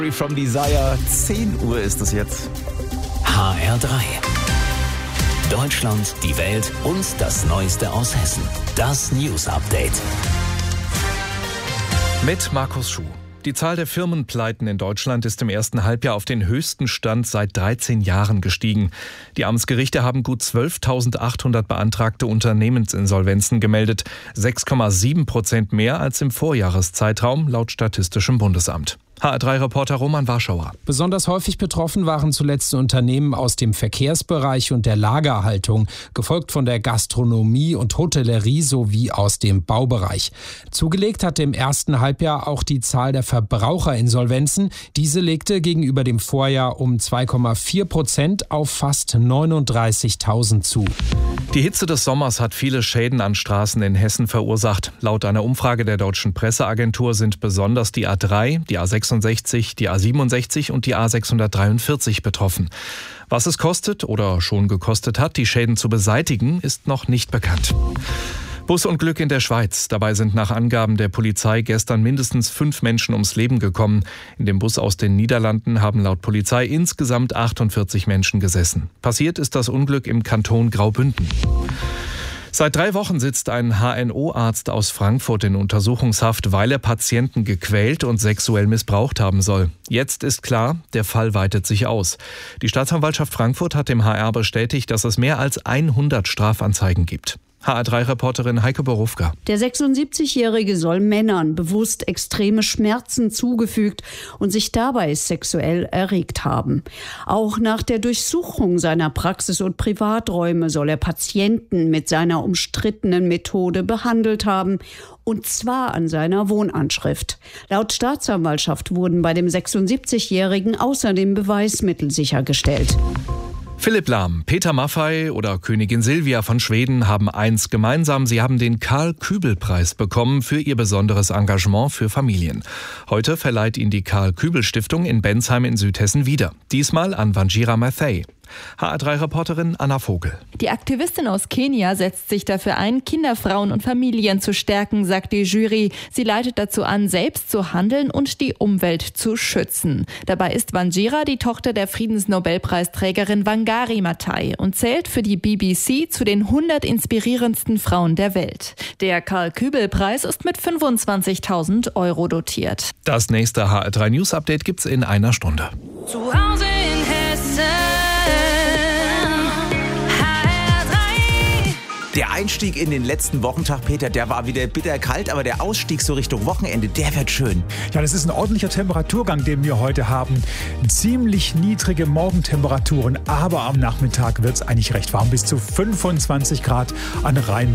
From Desire, 10 Uhr ist es jetzt. HR3. Deutschland, die Welt und das Neueste aus Hessen. Das News Update. Mit Markus Schuh. Die Zahl der Firmenpleiten in Deutschland ist im ersten Halbjahr auf den höchsten Stand seit 13 Jahren gestiegen. Die Amtsgerichte haben gut 12.800 beantragte Unternehmensinsolvenzen gemeldet. 6,7% mehr als im Vorjahreszeitraum laut Statistischem Bundesamt. HR3-Reporter Roman Warschauer. Besonders häufig betroffen waren zuletzt Unternehmen aus dem Verkehrsbereich und der Lagerhaltung, gefolgt von der Gastronomie und Hotellerie sowie aus dem Baubereich. Zugelegt hatte im ersten Halbjahr auch die Zahl der Verbraucherinsolvenzen. Diese legte gegenüber dem Vorjahr um 2,4% auf fast 39.000 zu. Die Hitze des Sommers hat viele Schäden an Straßen in Hessen verursacht. Laut einer Umfrage der Deutschen Presseagentur sind besonders die A3, die A66, die A67 und die A643 betroffen. Was es kostet oder schon gekostet hat, die Schäden zu beseitigen, ist noch nicht bekannt. Busunglück in der Schweiz. Dabei sind nach Angaben der Polizei gestern mindestens 5 Menschen ums Leben gekommen. In dem Bus aus den Niederlanden haben laut Polizei insgesamt 48 Menschen gesessen. Passiert ist das Unglück im Kanton Graubünden. Seit 3 Wochen sitzt ein HNO-Arzt aus Frankfurt in Untersuchungshaft, weil er Patienten gequält und sexuell missbraucht haben soll. Jetzt ist klar, der Fall weitet sich aus. Die Staatsanwaltschaft Frankfurt hat dem HR bestätigt, dass es mehr als 100 Strafanzeigen gibt. HR3-Reporterin Heike Borufka. Der 76-Jährige soll Männern bewusst extreme Schmerzen zugefügt und sich dabei sexuell erregt haben. Auch nach der Durchsuchung seiner Praxis und Privaträume soll er Patienten mit seiner umstrittenen Methode behandelt haben, und zwar an seiner Wohnanschrift. Laut Staatsanwaltschaft wurden bei dem 76-Jährigen außerdem Beweismittel sichergestellt. Philipp Lahm, Peter Maffay oder Königin Silvia von Schweden haben eins gemeinsam. Sie haben den Karl-Kübel-Preis bekommen für ihr besonderes Engagement für Familien. Heute verleiht ihn die Karl-Kübel-Stiftung in Bensheim in Südhessen wieder. Diesmal an Wanjira Maathai. HR3-Reporterin Anna Vogel. Die Aktivistin aus Kenia setzt sich dafür ein, Kinder, Frauen und Familien zu stärken, sagt die Jury. Sie leitet dazu an, selbst zu handeln und die Umwelt zu schützen. Dabei ist Wanjira die Tochter der Friedensnobelpreisträgerin Wangari Maathai und zählt für die BBC zu den 100 inspirierendsten Frauen der Welt. Der Karl-Kübel-Preis ist mit 25.000 € dotiert. Das nächste HR3 News Update gibt's in einer Stunde. Zu Hause in Hessen. Der Einstieg in den letzten Wochentag, Peter, der war wieder bitterkalt, aber der Ausstieg so Richtung Wochenende, der wird schön. Ja, das ist ein ordentlicher Temperaturgang, den wir heute haben. Ziemlich niedrige Morgentemperaturen, aber am Nachmittag wird es eigentlich recht warm, bis zu 25 Grad an Rhein.